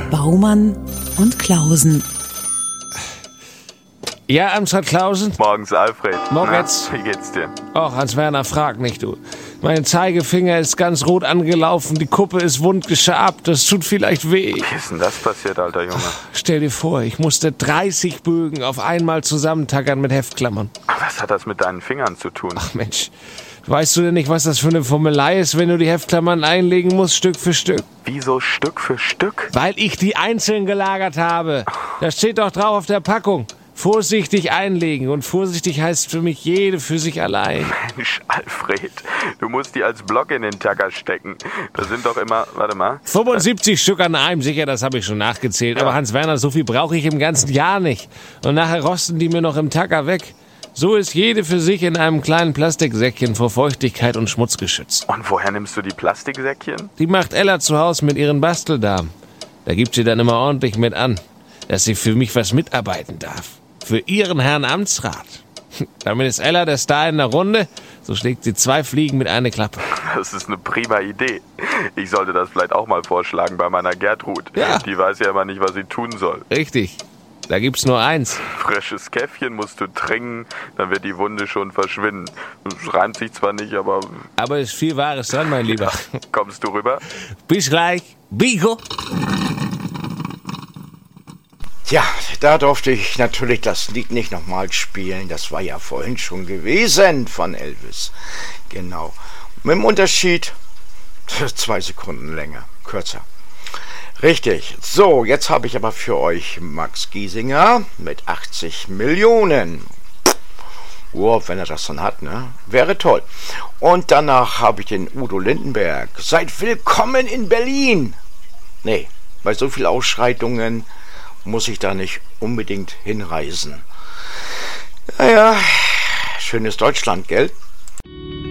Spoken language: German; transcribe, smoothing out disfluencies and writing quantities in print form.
Baumann und Klausen. Ja, Amtsrat Klausen? Morgens, Alfred. Morgens. Na, wie geht's dir? Och, Hans-Werner, frag nicht, du. Mein Zeigefinger ist ganz rot angelaufen, die Kuppe ist wund geschabt, das tut vielleicht weh. Wie ist denn das passiert, alter Junge? Stell dir vor, ich musste 30 Bögen auf einmal zusammentackern mit Heftklammern. Was hat das mit deinen Fingern zu tun? Ach Mensch, weißt du denn nicht, was das für eine Formelei ist, wenn du die Heftklammern einlegen musst, Stück für Stück? Wieso Stück für Stück? Weil ich die einzeln gelagert habe. Das steht doch drauf auf der Packung. Vorsichtig einlegen, und vorsichtig heißt für mich jede für sich allein. Mensch, Alfred, du musst die als Block in den Tacker stecken. Da sind doch immer, warte mal. 75 Stück an einem, sicher, das habe ich schon nachgezählt. Ja. Aber Hans-Werner, so viel brauche ich im ganzen Jahr nicht. Und nachher rosten die mir noch im Tacker weg. So ist jede für sich in einem kleinen Plastiksäckchen vor Feuchtigkeit und Schmutz geschützt. Und woher nimmst du die Plastiksäckchen? Die macht Ella zu Hause mit ihren Basteldamen. Da gibt sie dann immer ordentlich mit an, dass sie für mich was mitarbeiten darf. Für ihren Herrn Amtsrat. Damit ist Ella der Star in der Runde, so schlägt sie 2 Fliegen mit einer Klappe. Das ist eine prima Idee. Ich sollte das vielleicht auch mal vorschlagen bei meiner Gertrud. Ja. Die weiß ja immer nicht, was sie tun soll. Richtig, da gibt's nur eins. Frisches Käffchen musst du trinken, dann wird die Wunde schon verschwinden. Es reimt sich zwar nicht, aber... Aber ist viel Wahres dran, mein Lieber. Kommst du rüber? Bis gleich. Bigo. Ja, da durfte ich natürlich das Lied nicht nochmal spielen. Das war ja vorhin schon gewesen von Elvis. Genau. Mit dem Unterschied 2 Sekunden länger, kürzer. Richtig. So, jetzt habe ich aber für euch Max Giesinger mit 80 Millionen. Wow, wenn er das dann hat, ne? Wäre toll. Und danach habe ich den Udo Lindenberg. Seid willkommen in Berlin. Nee, bei so viel Ausschreitungen muss ich da nicht unbedingt hinreisen. Naja, schönes Deutschland, gell?